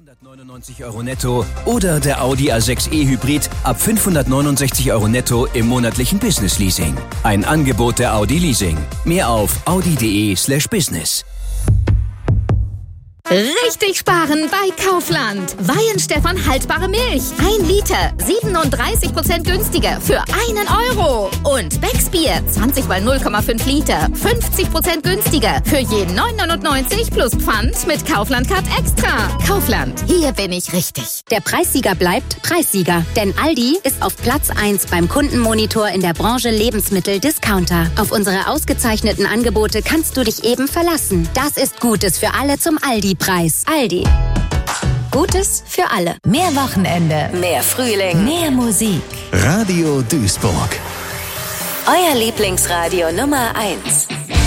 599 € netto oder der Audi A6 e-Hybrid ab 569 € netto im monatlichen Business Leasing. Ein Angebot der Audi Leasing. Mehr auf audi.de/business. Richtig sparen bei Kaufland. Weihenstephan haltbare Milch. 1 Liter, 37% günstiger für 1 €. Und Becksbier, 20 mal 0,5 Liter, 50% günstiger für je 9,99 plus Pfand mit Kaufland Card Extra. Kaufland, hier bin ich richtig. Der Preissieger bleibt Preissieger, denn Aldi ist auf Platz 1 beim Kundenmonitor in der Branche Lebensmittel-Discounter. Auf unsere ausgezeichneten Angebote kannst du dich eben verlassen. Das ist Gutes für alle zum Aldi-Preis. Aldi. Gutes für alle. Mehr Wochenende. Mehr Frühling. Mehr Musik. Radio Duisburg. Euer Lieblingsradio Nummer 1.